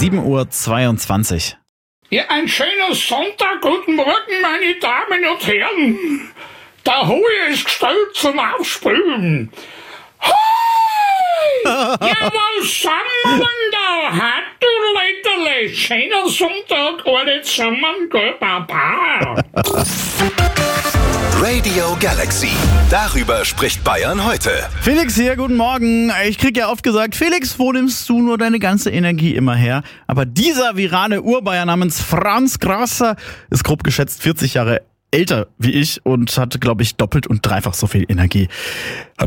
7:22 Uhr. Ja, ein schöner Sonntag. Guten Morgen, meine Damen und Herren. Der Hohe ist gestellt zum Aufspülen. Hoi! Ja, was sind wir denn da? Hat du Leiterle? Schöner Sonntag, alle zusammen, gell, Papa? Radio Galaxy. Darüber spricht Bayern heute. Felix hier, guten Morgen. Ich krieg ja oft gesagt, Felix, wo nimmst du nur deine ganze Energie immer her? Aber dieser virale Urbayer namens Franz Grasser ist grob geschätzt 40 Jahre älter wie ich und hat, glaube ich, doppelt und dreifach so viel Energie.